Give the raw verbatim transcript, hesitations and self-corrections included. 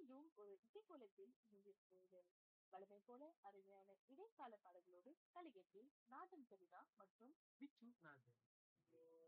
இன்றும் ஒரு இசைக்கோலத்தில் இணைந்திருக்கிறீர்கள். வழமை போல அருமையான இடைக்கால பாடல்களோடு கலிகத்தில் நாதன் கவிதா மற்றும் விச்சு நாதன்.